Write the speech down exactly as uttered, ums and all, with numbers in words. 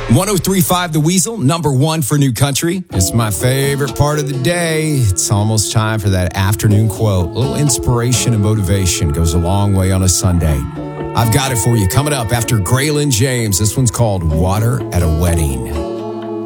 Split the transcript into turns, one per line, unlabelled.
one oh three point five The Weasel, number one for New Country. It's my favorite part of the day. It's almost time for that afternoon quote. A little inspiration and motivation goes a long way on a Sunday. I've got it for you coming up after Graylin James. This one's called Water at a Wedding.